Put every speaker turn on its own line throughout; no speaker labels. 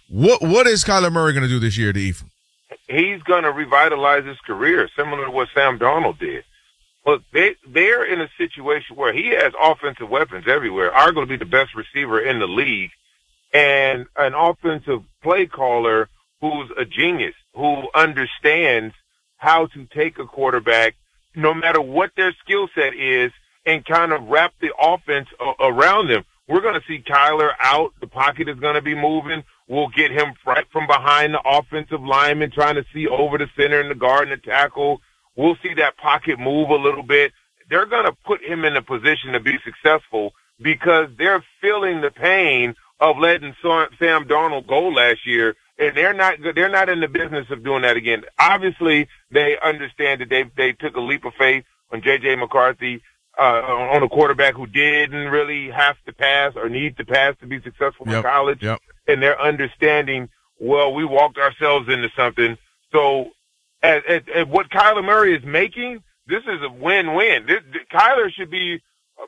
What is Kyler Murray going to do this year to Ephraim?
He's going to revitalize his career, similar to what Sam Darnold did. Look, they're in a situation where he has offensive weapons everywhere, arguably the best receiver in the league, and an offensive play caller who's a genius, who understands how to take a quarterback, no matter what their skill set is, and kind of wrap the offense around them. We're going to see Kyler out. The pocket is going to be moving. We'll get him right from behind the offensive lineman, trying to see over the center and the guard and the tackle. We'll see that pocket move a little bit. They're going to put him in a position to be successful because they're feeling the pain of letting Sam Darnold go last year, and they're not in the business of doing that again. Obviously, they understand that they took a leap of faith on J.J. McCarthy, on a quarterback who didn't really have to pass or need to pass to be successful in college.
Yep.
And they're understanding, well, we walked ourselves into something. So at what Kyler Murray is making, this is a win-win. Kyler should be,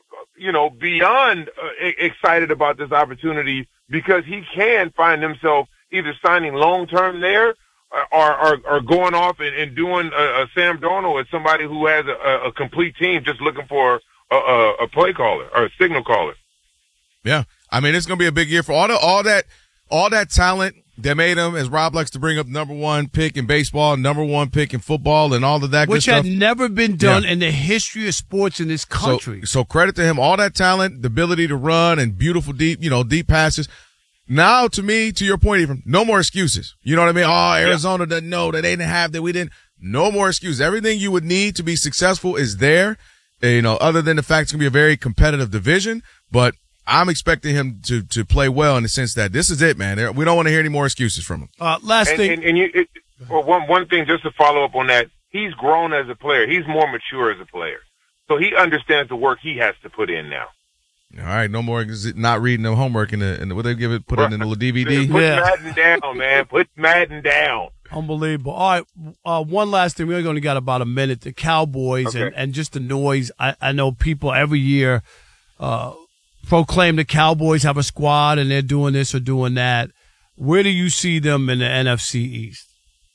beyond excited about this opportunity because he can find himself either signing long-term there or going off and doing a Sam Darnold as somebody who has a complete team just looking for a play caller or a signal caller.
Yeah. I mean, it's going to be a big year for all that talent that made him, as Rob likes to bring up, number one pick in baseball, number one pick in football, and all of that good stuff.
Which had never been done in the history of sports in this country.
So credit to him. All that talent, the ability to run and beautiful deep passes. Now, to your point, Ephraim, no more excuses. You know what I mean? Oh, Arizona doesn't know that they didn't have that. We didn't. No more excuses. Everything you would need to be successful is there. Other than the fact it's going to be a very competitive division, but I'm expecting him to play well in the sense that this is it, man. We don't want to hear any more excuses from him.
Last thing.
One thing just to follow up on that, he's grown as a player. He's more mature as a player. So he understands the work he has to put in now.
All right, no more not reading the homework in the what they give it, put it in the little DVD.
Put Madden down, man. Put Madden down.
Unbelievable. All right, one last thing. We're only got about a minute. The Cowboys and just the noise. I know people every year proclaim the Cowboys have a squad and they're doing this or doing that. Where do you see them in the NFC East?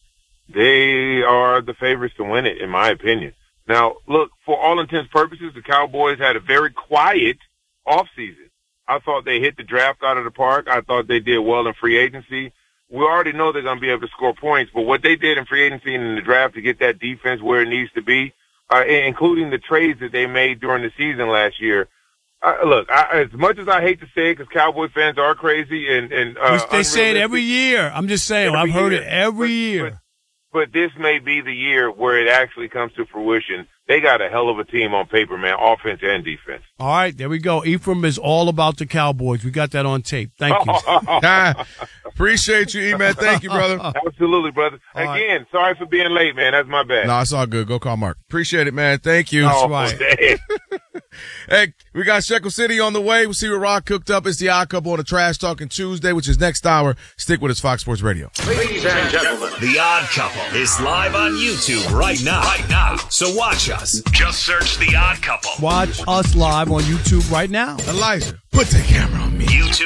They are the favorites to win it, in my opinion. Now, look, for all intents and purposes, the Cowboys had a very quiet offseason. I thought they hit the draft out of the park. I thought they did well in free agency. We already know they're going to be able to score points, but what they did in free agency and in the draft to get that defense where it needs to be, including the trades that they made during the season last year. As much as I hate to say it, because Cowboy fans are crazy and
they say it every year. I'm just saying, I've heard it every year.
But this may be the year where it actually comes to fruition. They got a hell of a team on paper, man, offense and defense.
All right, there we go. Ephraim is all about the Cowboys. We got that on tape. Thank you.
Appreciate you, E-Man. Thank you, brother.
Absolutely, brother. Again, sorry for being late, man. That's my bad.
No, it's all good. Go call Mark. Appreciate it, man. Thank you.
That's right.
Hey, we got Shekel City on the way. We'll see what Rock cooked up. It's the Odd Couple on a Trash Talking Tuesday, which is next hour. Stick with us, Fox Sports Radio.
Ladies and gentlemen, the Odd Couple is live on YouTube right now. So watch us. Just search the Odd Couple.
Watch us live on YouTube right now.
Elijah, put the camera on me.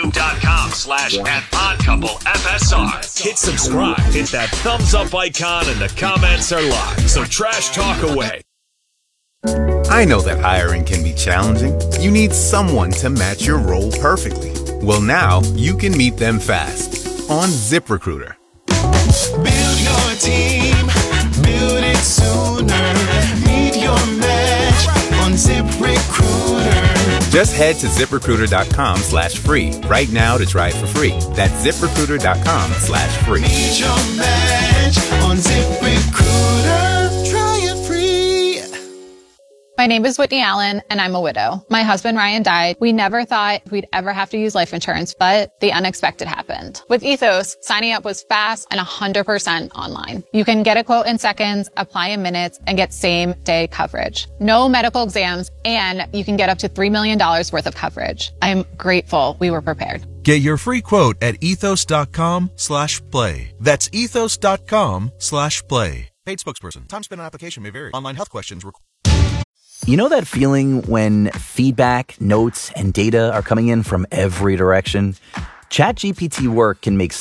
YouTube.com/@OddCoupleFSR. Hit subscribe. Hit that thumbs up icon and the comments are live. So trash talk away.
I know that hiring can be challenging. You need someone to match your role perfectly. Well, now you can meet them fast on ZipRecruiter.
Build your team, build it sooner. Meet your match on ZipRecruiter.
Just head to ZipRecruiter.com/free right now to try it for free. That's ZipRecruiter.com/free.
Meet your match on ZipRecruiter. Try it free.
My name is Whitney Allen, and I'm a widow. My husband, Ryan, died. We never thought we'd ever have to use life insurance, but the unexpected happened. With Ethos, signing up was fast and 100% online. You can get a quote in seconds, apply in minutes, and get same-day coverage. No medical exams, and you can get up to $3 million worth of coverage. I'm grateful we were prepared.
Get your free quote at ethos.com/play. That's ethos.com/play. Paid spokesperson. Time spent on application may vary. Online health questions required.
You know that feeling when feedback, notes, and data are coming in from every direction? ChatGPT Work can make